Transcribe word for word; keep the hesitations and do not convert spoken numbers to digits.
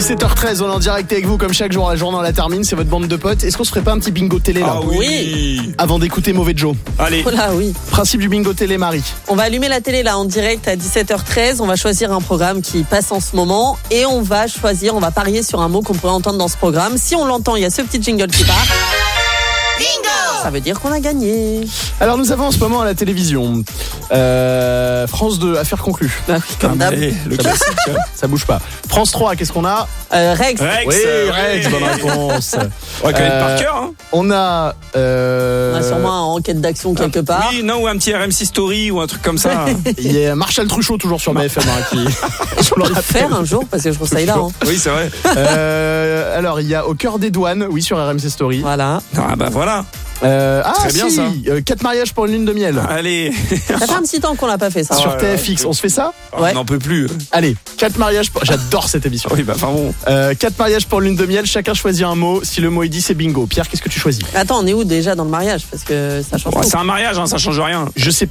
dix-sept heures treize, on est en direct avec vous comme chaque jour, la journée on la termine, c'est votre bande de potes. Est-ce qu'on se ferait pas un petit bingo télé là? Ah oui. Avant d'écouter Mauvais Joe. Allez. Oh là, oui. Principe du bingo télé, Marie. On va allumer la télé là en direct à dix-sept heures treize. On va choisir un programme qui passe en ce moment et on va choisir, on va parier sur un mot qu'on pourrait entendre dans ce programme. Si on l'entend, il y a ce petit jingle qui part. Bingo! Ça veut dire qu'on a gagné. Alors nous avons en ce moment à la télévision euh, France deux, affaire conclue. Bah oui, comme d'hab. Allez, le classique. Ça bouge pas. France trois, qu'est-ce qu'on a? Euh, Rex. Rex. Oui, euh, Rex, oui. bonne réponse. On va connaître Euh, par cœur. Hein. On a... Euh, On a sûrement un enquête d'action quelque part. Oui, non, ou un petit R M C Story ou un truc comme ça. il y a Marshall Truchot toujours sur B F M hein, qui... Je peux le faire un jour parce que je trouve ça hilarant. Oui, c'est vrai. Euh, alors il y a Au cœur des douanes, oui, sur R M C Story. Voilà. Ah bah voilà. Euh, ah Très bien, si, ça. euh, quatre mariages pour une lune de miel. Allez. Ça fait un petit temps qu'on l'a pas fait ça. Sur ouais, T F X, on se fait ça? Ouais. On n'en peut plus. Allez, quatre mariages pour... J'adore cette émission. Oui, bah enfin bon. Euh, quatre mariages pour lune de miel, chacun choisit un mot. Si le mot est dit, c'est bingo. Pierre, qu'est-ce que tu choisis? Attends, on est où déjà dans le mariage? Parce que ça change Bon, tout. c'est un mariage, hein, ça change rien. Je sais